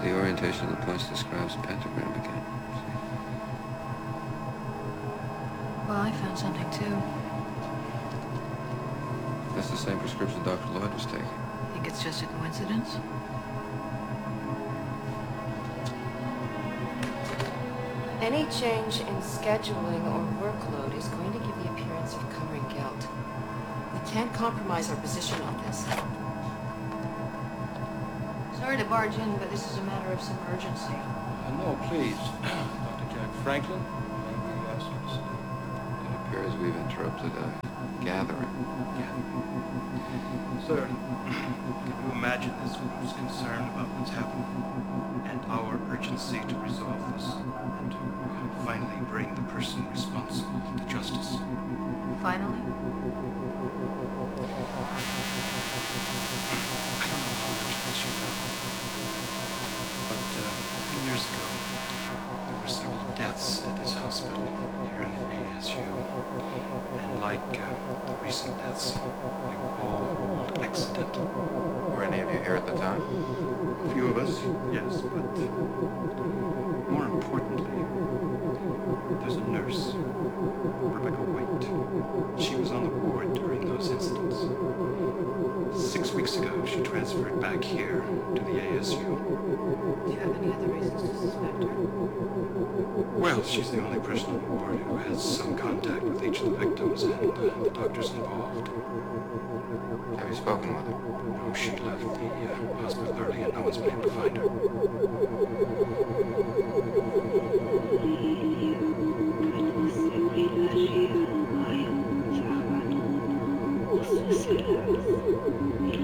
The orientation of the points describes a pentagram again. Well, I found something too. That's the same prescription Dr. Lloyd was taking. Think it's just a coincidence? Any change in scheduling or workload is going to give the appearance of covering guilt. We can't compromise our position on this. Sorry to barge in, but this is a matter of some urgency. No, please. Dr. Jack Franklin, may we ask you to sit? It appears we've interrupted a gathering. Sir, can you imagine this group's concern about what's happened and our urgency to resolve this and to finally bring the person responsible to justice? Finally? I don't know how much this you know, but a few years ago, there were several deaths at this hospital here in the ASU. And like the recent deaths, they were all accidental. Were any of you here at the time? A few of us, yes, but more importantly, there's a nurse, Rebecca White. She was on the ward during those incidents. 6 weeks ago, she transferred back here to the ASU. Do you have any other reasons to suspect her? Well, she's the only person on the ward who has some contact with each of the victims and the doctors involved. Have you spoken with her? No, she left the hospital early and no one's been able to find her. Success.